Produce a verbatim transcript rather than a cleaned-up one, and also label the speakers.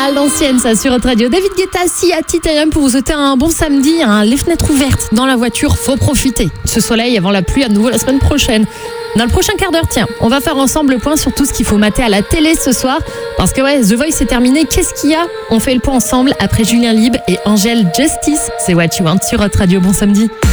Speaker 1: À l'ancienne, ça, sur notre radio. David Guetta, si à Titanium pour vous souhaiter un bon samedi, hein, les fenêtres ouvertes dans la voiture, faut profiter. Ce soleil avant la pluie à nouveau la semaine prochaine. Dans le prochain quart d'heure, tiens, on va faire ensemble le point sur tout ce qu'il faut mater à la télé ce soir. Parce que ouais, The Voice est terminé. Qu'est-ce qu'il y a? On fait le point ensemble après Julien Libre et Angèle Justice. C'est What You Want sur notre radio. Bon samedi.